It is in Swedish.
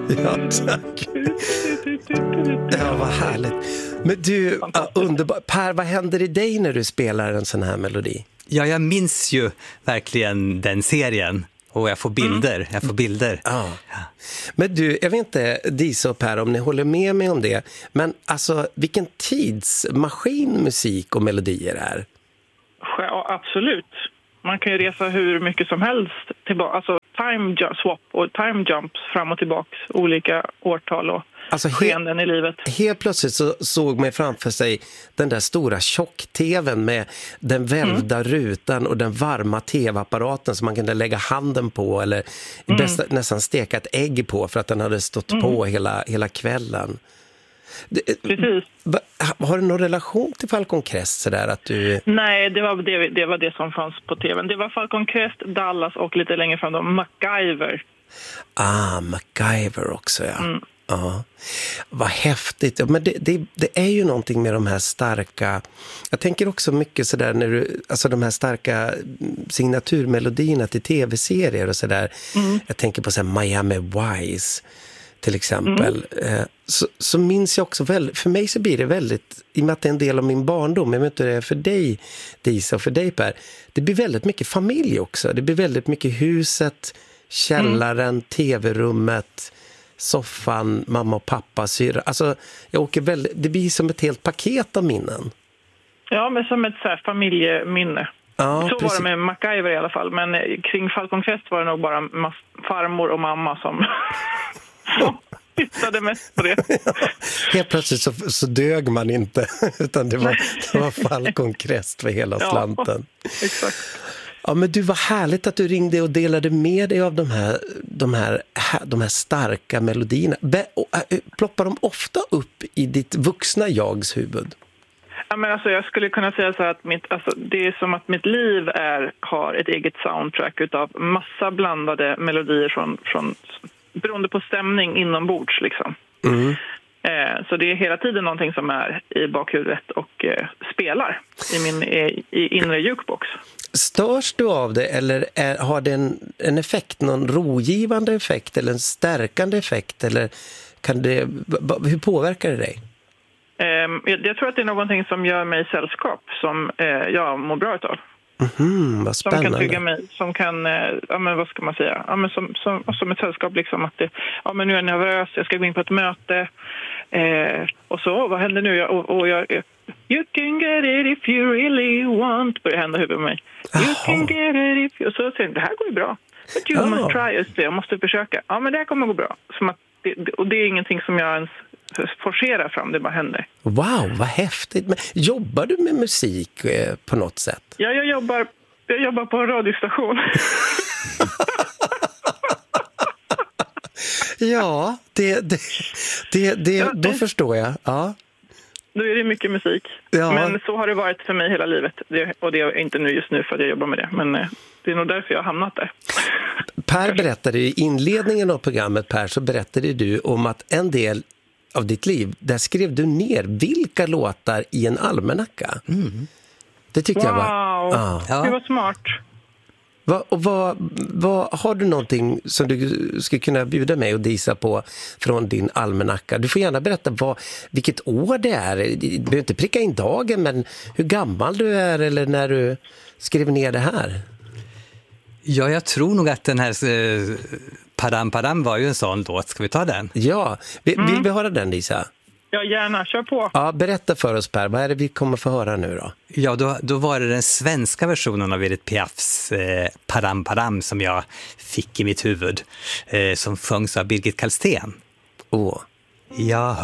Ja, tack. Ja, vad härligt. Men du, underbar. Per, vad händer i dig när du spelar en sån här melodi? Ja, jag minns ju verkligen den serien. Och jag får bilder. Ja. Men du, jag vet inte, Disa och Per, om ni håller med mig om det. Men alltså, vilken tidsmaskin musik och melodier är? Ja, absolut. Man kan ju resa hur mycket som helst tillbaka. Alltså swap och time jumps fram och tillbaks. Olika årtal och skeenden i livet. Helt plötsligt så såg man framför sig den där stora tjock-tvn med den välvda rutan och den varma tv-apparaten som man kunde lägga handen på eller nästan steka ett ägg på för att den hade stått på hela kvällen. Precis. Har du någon relation till Falcon Crest sådär att du... Nej, det var det som fanns på tvn. Det var Falcon Crest, Dallas och lite längre fram då MacGyver. MacGyver också, ja. Ja, vad häftigt. Men det är ju någonting med de här starka... Jag tänker också mycket sådär när du... Alltså de här starka signaturmelodierna till tv-serier och sådär. Jag tänker på så här Miami Vice till exempel. Så minns jag också för mig så blir det väldigt, i och med att det är en del av min barndom, jag vet inte hur det är för dig Disa och för dig Per, det blir väldigt mycket familj också. Det blir väldigt mycket huset, källaren, tv-rummet, soffan, mamma och pappa, syra. Alltså det blir som ett helt paket av minnen. Ja, men som ett så här familjeminne. Ja, så var det med MacGyver i alla fall, men kring Falcon Crest var det nog bara farmor och mamma som hittade mest på det. Helt plötsligt så dög man inte, utan det var Falcon Crest för hela slanten. Exakt. Ja, men du, var härligt att du ringde och delade med dig av de här starka melodierna. Ploppar de ofta upp i ditt vuxna jags huvud? Ja, men alltså, jag skulle kunna säga så här att det är som att mitt liv har ett eget soundtrack utav massa blandade melodier från beroende på stämning inombords liksom. Så det är hela tiden någonting som är i bakhuvudet och spelar i min inre jukebox. Störs du av det eller har det en effekt, någon rogivande effekt eller en stärkande effekt eller hur påverkar det dig? Jag tror att det är någonting som gör mig sällskap som jag mår bra utav. Vad spännande. Som kan trygga mig, som kan, vad ska man säga, men som ett sällskap liksom att men nu är jag nervös, jag ska gå in på ett möte och så, vad händer nu? You can get it if you really want, börjar hända huvudet på mig. You can get it if you... Så säger det här går ju bra. But you must try, jag måste försöka. Ja, men det här kommer gå bra. Och det är ingenting som jag ens forcerar fram, det bara händer. Wow, vad häftigt. Men jobbar du med musik på något sätt? Ja, jag jobbar på en radiostation. Ja, då förstår jag. Ja. Då är det mycket musik. Ja. Men så har det varit för mig hela livet. Och det är inte nu just nu för att jag jobbar med det. Men det är nog därför jag har hamnat där. Per berättade i inledningen av programmet, Per, så berättade du om att en del av ditt liv, där skrev du ner vilka låtar i en almanacka. Det tyckte jag var... Ja. Det var smart. Vad har du någonting som du skulle kunna bjuda mig och Disa på från din almanacka? Du får gärna berätta vilket år det är. Du behöver inte pricka in dagen, men hur gammal du är eller när du skrev ner det här. Ja, jag tror nog att den här Padam Padam var ju en sån låt. Ska vi ta den? Ja, vill vi höra den, Disa? Ja, gärna. Kör på. Ja, berätta för oss, Per. Vad är det vi kommer få höra nu då? Ja, då var det den svenska versionen av Edith Piafs Padam Padam som jag fick i mitt huvud. Som sjöngs av Birgit Karlsten. Ja.